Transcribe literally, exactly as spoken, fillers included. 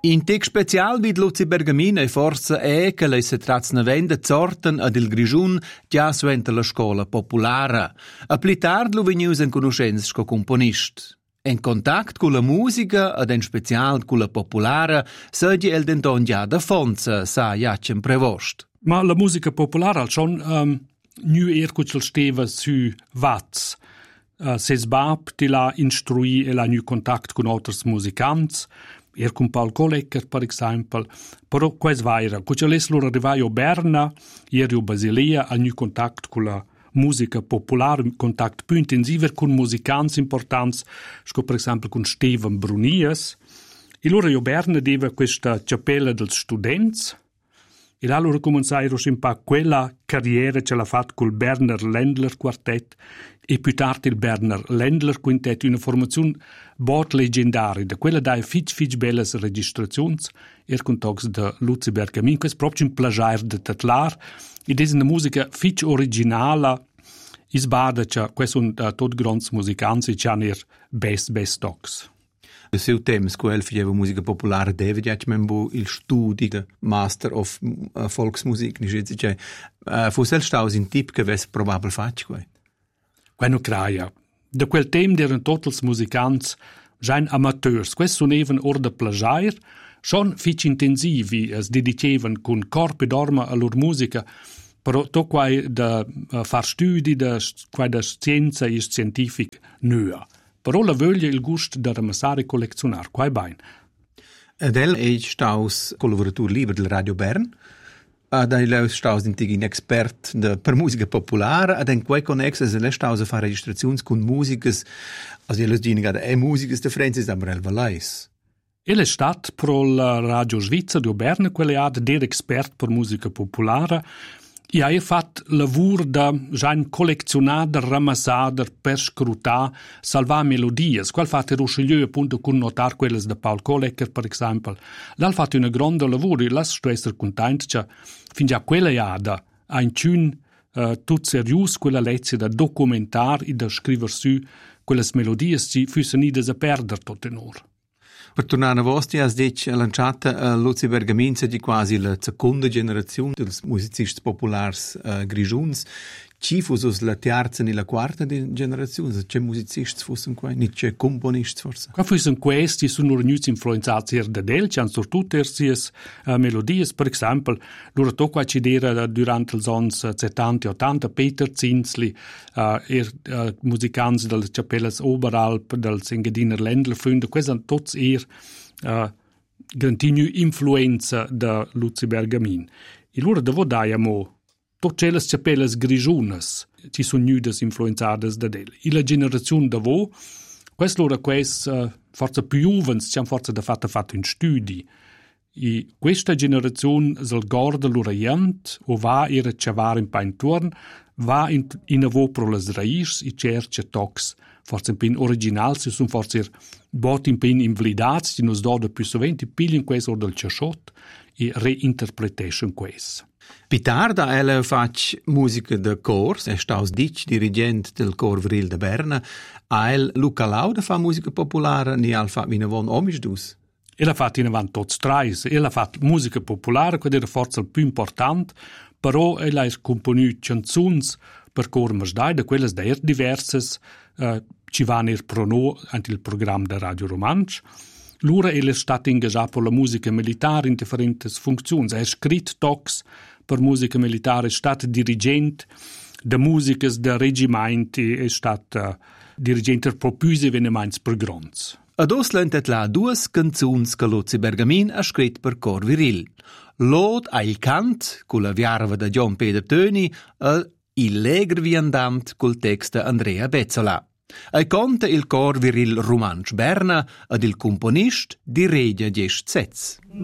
In tec special vid Luzi Bergamin è forza è che lei si trazzna vende zorten ad il Grigiun già suente la scuola popolare. A pli tard lo vegnius in conoscenza sco componist. In contact con la musica ed in special con la popolare sedi el denton già da fonza sa jacem prevost. Ma la musica popolare al schon um, nu ercucel steva su vats. Uh, ses bab ti la instrui e la nu contact con alters musicants. Er con Paul Kolecker, per esempio, però quais vaira. Cuccia les loro arrivai a Berna, ieri a Basilea, a nu contact con la musica popolare, contact più intensiver con musicanti importanti, sco per esempio con Steven Brunias. E loro a Berna deva questa cappella dels students, e là loro cominciarono un po' quella carriera che l'ha fatta col Berner Ländler Quartet e più tardi il Berner Ländler Quintet, una formazione bot leggendaria, da quella dai fitch fitch belles registrazioni, er con tocs de Luzi Bergamin, questo è proprio un plagiar de Tatlar, ed è una musica fitch originale, is bada che questo sono uh, tot grandi musicanti che hanno er best best tocs. Il seu temps, quel faceva musica popolare, David Jacmembo, il studi de Master of uh, Volksmusik, nicht jetzt, cioè, uh, fosse staus in tip che avesse probabile fatto quel. Quando creia, da quel tempo erano tutti i musicanti già amateurs, questo sono even or de plagiar, schon fitch intensivi, es dedicevano con corpo e dorma alla loro musica, però to quai da uh, far studi, da quai da scienza e scientific nua. Però la voglia il gusto da ramassare e collezionar, quai bain. Ed el è staus collaboratur liber del Radio Bern, ed el staus intigin expert de, per musica popolare, ed en quei connexes el staus a fare registrazioni con musicas, also el dicono che è musicas de Francis, aber el valais. El è stat pro la Radio Svizza di Bern, quelle ad der expert per musica popolare, e ha fatto lavoro da già collezionare, ramassare, per scrutare, salvare melodie. Qual fatto Rochelieu appunto con notare quelle di Paul Kolecker, per esempio. L'ha fatto un grande lavoro e lascio essere contento che fin già quella iada ha in tune uh, tutto serius quella lezione da documentare e da scrivere su quelle melodie che fossero da perdere tutto in ora. Per tornare a vostri, has detto lanciata uh, Luzi Bergamin, di quasi la seconda generazione dei musicisti popolari uh, grigiuns. Ci fosse la terza e la quarta generazione? C'è musicisti fossero qua? Non c'è componisti forse? Qua fossero questi, sono venuti influenzati da del, ci hanno sortuto le uh, melodie. Per esempio, loro tocca ci dire durante gli anni settanta e ottanta, Peter Zinsli, uh, er, uh, musicanti delle Cappelle Oberalp, del Engadiner Ländler Freunde, questi sono tutti er uh, grandinho influenza da Luzi Bergamin. E loro devo dare tutte le cappelle grigiunas ci sono nudes influenzate da del. E la generazione dopo, questo loro quest uh, forse più giovani ci hanno forse da fatto fatto in studi. E questa generazione sul guarda loro jant o va era chavare in painturn, va in in avo pro le raici e cerca tox forse un pin original, si sono forse bot in pin invalidati, si nos dà più soventi pili in questo o del ciasciot e reinterpretation questo. Pitarda ella fac musica de cor, è staus dic dirigent del cor viril de Berna, a el Luca Lauda fa musica popolare, ni al fa vinavon omisdus. Ella ha fatto in avanti tutti trais, ella ha fatto musica popolare, che era forse il più importante, però ella ha componuto canzoni per cor masdai, da quelle da diverse, uh, ci vanno ir prono anche il programma da Radio Romansch. Lura è stata ingaggiata per la musica militare in differenti funzioni. Ha scritto talks per musica militare, è stata dirigente da musiche da reggimenti, è stata dirigente per più avvenimenti per grandi. Ad oslentet la due canzoni che Luzi Bergamin ha scritto per cor viril. L'Od a il cant, con la viarva da John Peter Töni, e Il Legre Viandant, col testo Andrea Bezzola. E conta il cor viril Romansch Berna ed il componist di Regia Gest Setz.